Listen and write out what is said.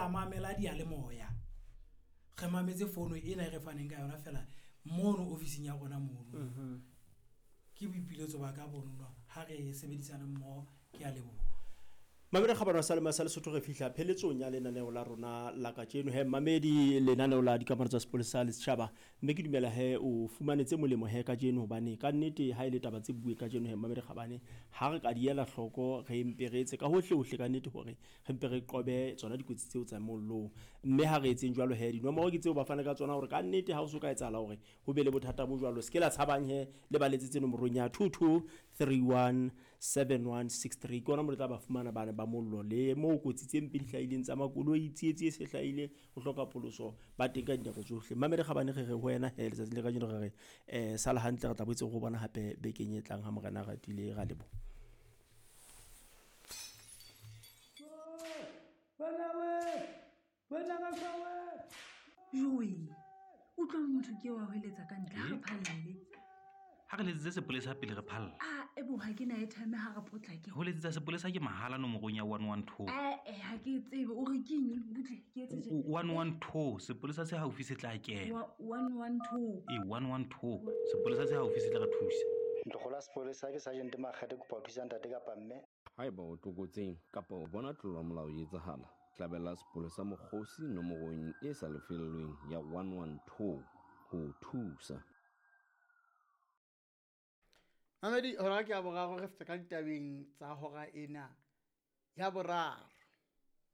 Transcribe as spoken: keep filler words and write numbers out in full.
a mamela di a le moya ge mametse fono ena re faneng ka yona fela mono officing ya gona mono ke boipiletso ba ka bonno ha re sebedisana mmo ke a lebo Mamedi khabana sa le masale sotho re fihla pheletsong ya lenaneo la rona la ka tseno he mamedi lenaneo la dikamano tsa sepolesa le setšhaba mme ke dumela he o fumanetse molemo he ka tseno bane ka nnete ha ile taba tse bue ka tseno he mamedi khabane ha re ka diela hloko re imperetse ka hohle hohle ka nnete hore re mpe re qobe tsona dikotsi tseo tsa mollo mme ha re etseng jwalo he dinomoro ke tseo ba fana ka tsona hore ka nnete ha o so ka etsala hore ho be le bothata bo jwalo skela tshabang he le ba letsetse nomorong ya two two three one seven one six three kona mo tla ba fumana bana ba mollo le mo kotsitseng pele hlaileng tsa makoloi tsietsie se hlaile o hloka poloso ba teng ka dinako tsohle mamedi khabane ge ge ho wena he le tsatsing le ka dino re eh sala hantle re tla botse go bona hape be kenyetlang ha morena ga tile ga lebo bana we bana ga sawe joi o tlo motho ke wa hoeletsa ka ntle ha phallele ha re letse sepolesa pele re phalla ah ebo ha ke na e time ha re potlake ho letsetsa sepolesa ke mahala nomorong ya one one two eh eh ha ke tsebe o re ke eng butle ke etse one one two sepolesa se haufi se tla kena one one two e one one two sepolesa se haufi se tla re thusa ntlogola sepolesa ke sergeant Makgate kopa thusa ntate ka pamme haeba o tokotseng kapa o bona tlolo molao e etsahala tlabela sepolesa mokgosi nomorong e sa lefellweng ya one one two ho thusa Mamedi hora ke a boraro re feta ka ditabeng tsa hora ena ya boraro